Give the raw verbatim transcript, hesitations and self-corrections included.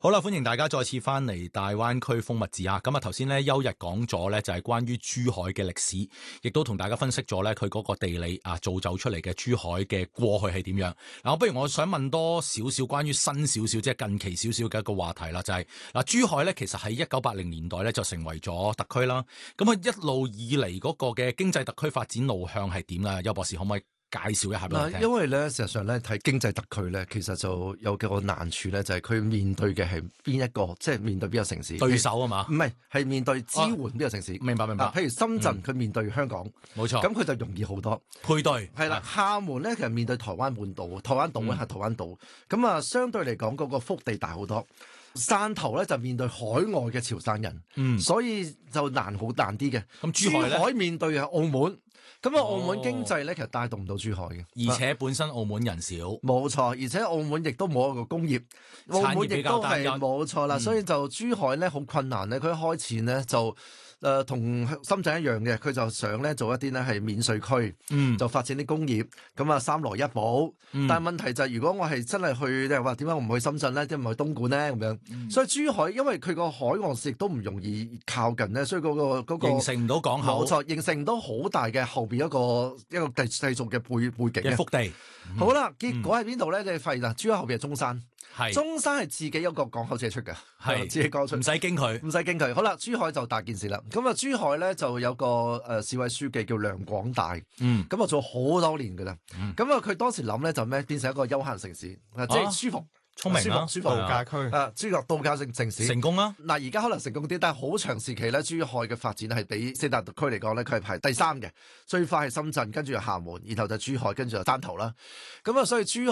好啦，歡迎大家再次翻嚟大灣區風物誌啊！咁啊，頭先咧邱日講咗咧就係關於珠海嘅歷史，亦都同大家分析咗咧佢嗰個地理啊造就出嚟嘅珠海嘅過去係點樣。嗱，我不如我想問多少少關於新少少即係近期少少嘅一個話題啦，就係、是、嗱珠海咧其實喺一九八零年代咧就成為咗特區啦。咁啊一路以嚟嗰個嘅經濟特區發展路向係點啊？邱博士可唔可以介紹一下俾我聽？ 因為咧，事實上咧睇經濟特區咧，其實就有幾個難處咧，就係佢面對嘅係邊一個，即係面對邊個城市對手啊嘛？ 唔係，係面對支援邊個城市？ 哦、明白明白。 譬如深圳，佢、嗯、面對香港， 冇錯， 咁佢就容易好多配對。 係啦，廈門咧其實面對台灣半島，台灣島咧係台灣島，咁啊、嗯、相對嚟講嗰個腹地大好多。汕頭咧就面對海外嘅潮汕人，嗯，所以就難好難啲嘅。咁珠海咧，珠海面對係澳門，咁啊澳門經濟咧其實帶動唔到珠海嘅， 而且本身澳門人少， 冇錯，而且澳門亦都冇一個工業，澳門亦都係冇錯啦，所以就珠海咧好困難咧，佢一開始咧就。誒同、呃、深圳一樣嘅，佢就想咧做一啲咧係免稅區，嗯、就發展啲工業，咁啊三來一補。嗯、但係問題就係、是，如果我係真係去，即係話點解我唔去深圳咧？即係唔去東莞咧？咁樣，嗯、所以珠海因為佢個海岸線亦都唔容易靠近咧，所以嗰、那個嗰、那個形成唔到港口， 冇錯，形成唔到好大嘅後邊一個一個地製造嘅背背景嘅腹地。 嗯、好啦，結果喺邊度咧？你發現啦，珠海後邊係中山。 係中山係自己有個港口借出嘅，係自己港出， 唔使經佢， 唔使經佢。好啦，珠海就大件事啦。咁啊，珠海咧就有個誒市委書記叫梁廣大，嗯，咁啊做好多年噶啦。咁啊、嗯，佢當時諗咧就咩，變成一個休閒城市，啊、即係舒服。 聰明啦， 舒服度假區啊，珠海度假城城市成功啦。 嗱，而家可能成功啲，但係好長時期咧，珠海嘅發展係比四大特區嚟講咧，佢係排第三嘅，最快係深圳，跟住就廈門，然後就珠海，跟住就汕頭啦。咁啊，所以珠